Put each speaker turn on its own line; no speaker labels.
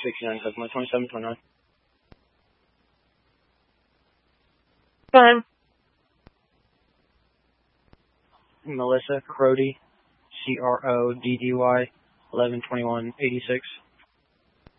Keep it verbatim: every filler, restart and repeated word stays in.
sixty-nine, customer twenty-seven twenty-nine.
Time.
Melissa Crody, C R O D D Y, eleven twenty-one eighty-six.